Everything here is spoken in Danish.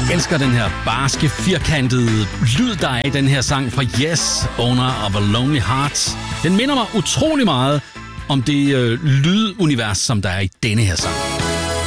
elsker den her barske, firkantede lyd, der er i den her sang fra Yes, Owner of a Lonely Heart. Den minder mig utrolig meget om det lydunivers, som der er i denne her sang.